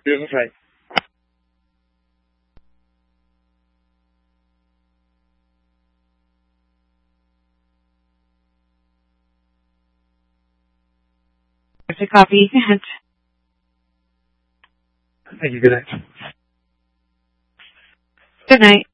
Here's a try. There's a copy. Thank you. Good night. Good night.